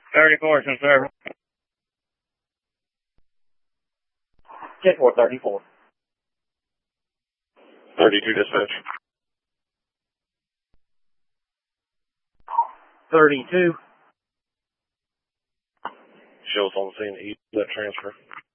34, some service. 10-4, 34. 32 dispatch. 32. Shows on the scene, that transfer.